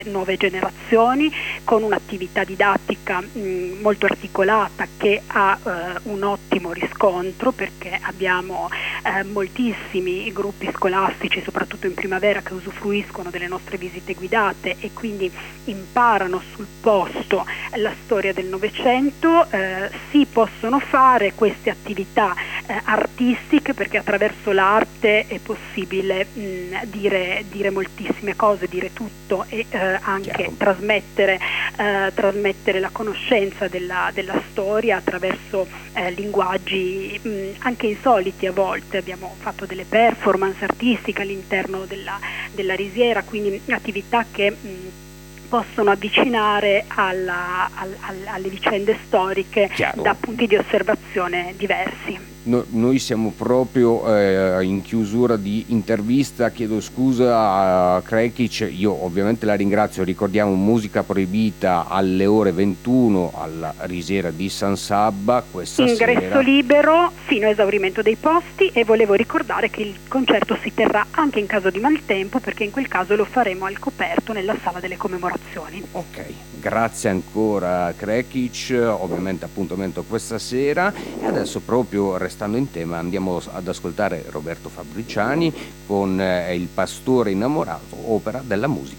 nuove generazioni, con un'attività didattica molto articolata che ha un ottimo riscontro, perché abbiamo moltissimi gruppi scolastici, soprattutto in primavera, che usufruiscono delle nostre visite guidate e quindi imparano sul posto la storia del Novecento. Si possono fare queste attività artistiche, perché attraverso l'arte è possibile dire moltissime cose, dire tutto e anche trasmettere la conoscenza della storia attraverso linguaggi anche insoliti a volte. Abbiamo fatto delle performance artistiche all'interno della Risiera, quindi attività che possono avvicinare alle vicende storiche da punti di osservazione diversi. Noi siamo proprio in chiusura di intervista, chiedo scusa a Krekic, io ovviamente la ringrazio, ricordiamo Musica Proibita alle ore 21 alla Risiera di San Sabba questa ingresso sera. Libero fino a esaurimento dei posti, e volevo ricordare che il concerto si terrà anche in caso di maltempo, perché in quel caso lo faremo al coperto nella sala delle commemorazioni. Ok, grazie ancora Krekic, ovviamente appuntamento questa sera, e adesso proprio restando in tema andiamo ad ascoltare Roberto Fabriciani con Il pastore innamorato, opera della musica.